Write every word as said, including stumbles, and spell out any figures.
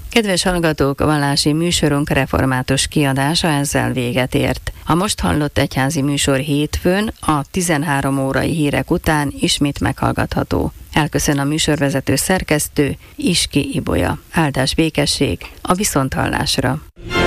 Kedves hallgatók, a vallási műsorunk református kiadása ezzel véget ért. A most hallott egyházi műsor hétfőn a tizenhárom órai hírek után ismét meghallgatható. Elköszön a műsorvezető szerkesztő, Iski Ibolya. Áldás békesség, a viszonthallásra.